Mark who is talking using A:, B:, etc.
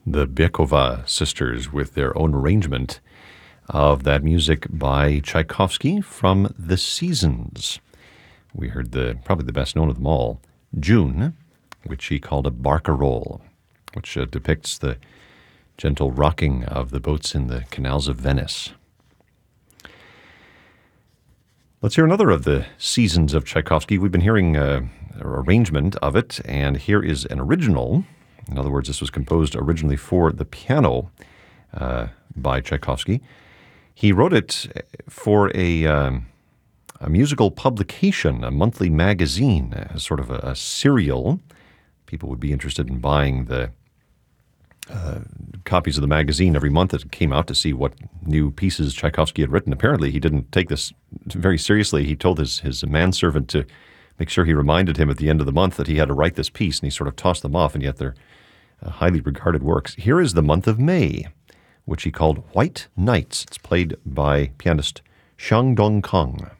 A: The Byekova sisters with their own arrangement of that music by Tchaikovsky from The Seasons. We heard probably the best known of them all, June, which he called a barcarolle, which depicts the gentle rocking of the boats in the canals of Venice. Let's hear another of the Seasons of Tchaikovsky. We've been hearing an arrangement of it, and here is an original. In other words, this was composed originally for the piano by Tchaikovsky. He wrote it for a musical publication, a monthly magazine, a sort of a serial. People would be interested in buying the copies of the magazine every month that came out to see what new pieces Tchaikovsky had written. Apparently, he didn't take this very seriously. He told his manservant to make sure he reminded him at the end of the month that he had to write this piece, and he sort of tossed them off, and yet they're highly regarded works. Here is the month of May, which he called White Nights. It's played by pianist Xiang Dong Kang.